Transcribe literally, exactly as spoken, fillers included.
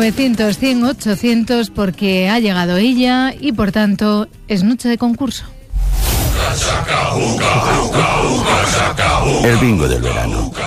novecientos, cien, ochocientos porque ha llegado ella y por tanto es noche de concurso. El bingo del verano.